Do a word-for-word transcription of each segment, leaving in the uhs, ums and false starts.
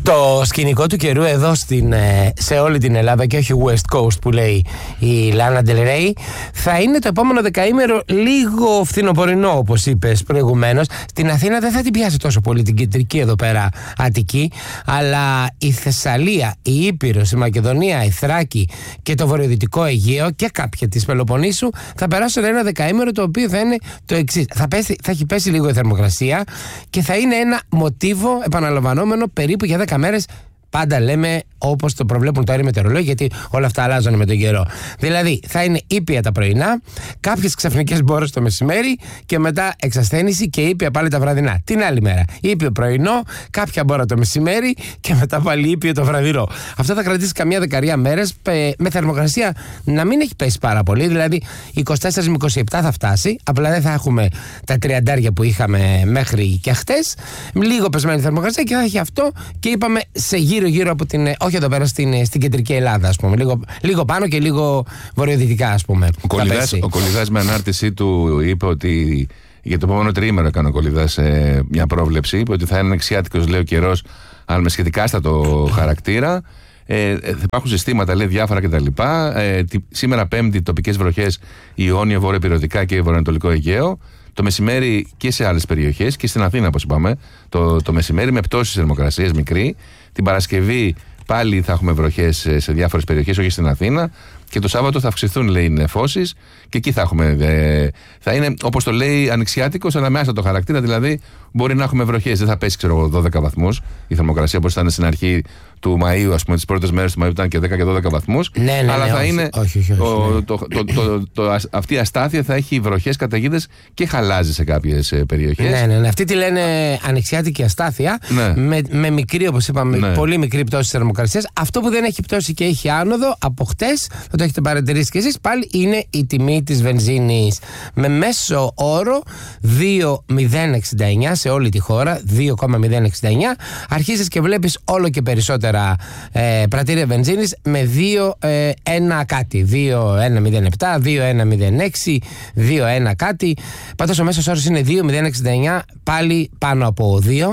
Το σκηνικό του καιρού εδώ στην, σε όλη την Ελλάδα και όχι West Coast που λέει η Λάνα Del Rey θα είναι το επόμενο δεκαήμερο λίγο φθινοπορεινό, όπως είπες προηγουμένως. Στην Αθήνα δεν θα την πιάσει τόσο πολύ την κεντρική εδώ πέρα Αττική, αλλά η Θεσσαλία, η Ήπειρος, η Μακεδονία, η Θράκη και το βορειοδυτικό Αιγαίο και κάποια της Πελοποννήσου θα περάσουν ένα δεκαήμερο το οποίο θα είναι το εξής. Θα, πέσει, θα έχει πέσει λίγο η θερμοκρασία και θα είναι ένα μοτίβο επαναλαμβανόμενο περίπου για δέκα μέρες. Πάντα λέμε όπως το προβλέπουν τώρα οι μετεωρολόγοι, γιατί όλα αυτά αλλάζουν με τον καιρό. Δηλαδή θα είναι ήπια τα πρωινά, κάποιες ξαφνικές μπόρες το μεσημέρι και μετά εξασθένηση και ήπια πάλι τα βραδινά. Την άλλη μέρα ήπιο πρωινό, κάποια μπόρα το μεσημέρι και μετά πάλι ήπιο το βραδινό. Αυτό θα κρατήσει καμιά δεκαριά μέρες με θερμοκρασία να μην έχει πέσει πάρα πολύ. Δηλαδή είκοσι τέσσερα με είκοσι επτά θα φτάσει, απλά δεν θα έχουμε τα τριαντάρια που είχαμε μέχρι και χτες. Λίγο πεσμένη θερμοκρασία και θα έχει αυτό και είπαμε σε γύρω γύρω από την. Όχι εδώ πέρα στην, στην κεντρική Ελλάδα, ας πούμε. Λίγο, λίγο πάνω και λίγο βορειοδυτικά, ας πούμε. Ο Κολιδάς με ανάρτησή του είπε ότι για το επόμενο τριήμερο έκανε ο Κολιδάς ε, μια πρόβλεψη. Είπε ότι θα είναι ανοιξιάτικος, λέει, ο καιρός, αλλά με σχετικά άστατο χαρακτήρα. Ε, θα υπάρχουν συστήματα, λέει, διάφορα κτλ. Ε, σήμερα Πέμπτη τοπικές βροχές Ιόνιο, βορειοπυρωτικά και βορειοανατολικό Αιγαίο. Το μεσημέρι και σε άλλες περιοχές και στην Αθήνα, όπως είπαμε, το, το μεσημέρι με πτώσεις θερμοκρασίας μικρή. Την Παρασκευή πάλι θα έχουμε βροχές σε διάφορες περιοχές, όχι στην Αθήνα. Και το Σάββατο θα αυξηθούν, λέει, οι νεφώσεις και εκεί θα έχουμε. Ε, θα είναι, όπως το λέει, ανοιξιάτικος, αλλά με άστατο χαρακτήρα. Δηλαδή, μπορεί να έχουμε βροχές. Δεν θα πέσει, ξέρω εγώ, δώδεκα βαθμούς η θερμοκρασία, όπως ήταν στην αρχή του Μαΐου, ας πούμε, τις πρώτες μέρες του Μαΐου ήταν και δέκα και δώδεκα βαθμούς. Ναι, ναι, αλλά ναι, θα όχι, είναι. Όχι, όχι, όχι, το, ναι. το, το, το, το, το, αυτή η αστάθεια θα έχει βροχές, καταιγίδες και χαλάζει σε κάποιες περιοχές. Ναι, ναι, ναι. Αυτή τη λένε ανοιξιάτικη αστάθεια. Ναι. Με, με μικρή, όπως είπαμε, ναι. πολύ μικρή πτώση θερμοκρασίας. Αυτό που δεν έχει πτώση και έχει άνοδο από χτες, θα το έχετε παρατηρήσει κι εσείς, πάλι είναι η τιμή της βενζίνης. Με μέσο όρο δύο κόμμα μηδέν εξήντα εννιά σε όλη τη χώρα, δύο κόμμα μηδέν εξήντα εννιά. Αρχίζεις και βλέπεις όλο και περισσότερα ε, πρατήρια βενζίνης με δύο ένα κάτι. δύο κόμμα ένα μηδέν επτά, δύο κόμμα ένα μηδέν έξι, δύο κόμμα ένα κάτι. Πάντως ο μέσος όρος είναι δύο κόμμα μηδέν εξήντα εννιά, πάλι πάνω από δύο.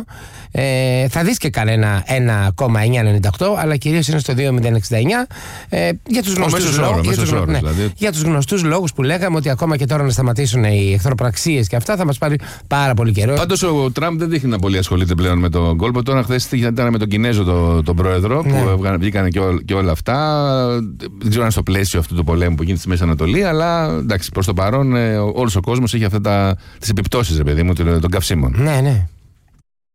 Ε, θα δεις και κανένα ένα κόμμα εννιακόσια ενενήντα οκτώ, αλλά κυρίως είναι στο δύο κόμμα μηδέν εξήντα εννιά ε, για τους γνωστούς λόγους. Για τους, ναι, δηλαδή. για τους γνωστούς λόγους που λέγαμε ότι ακόμα και τώρα να σταματήσουν οι εχθροπραξίες και αυτά θα μας πάρει πάρα πολύ καιρό. Πάντως ο Τραμπ δεν δείχνει να πολύ ασχολείται πλέον με τον κόλπο. Τώρα χθες ήταν με τον Κινέζο τον, τον πρόεδρο, ναι, που βγήκαν και, ό, και όλα αυτά. Δεν ξέρω αν στο πλαίσιο αυτού του πολέμου που γίνεται στη Μέση Ανατολή, αλλά εντάξει, προς το παρόν όλος ο κόσμος έχει αυτά τις επιπτώσεις, ρε παιδί μου, των καυσίμων. Ναι, ναι.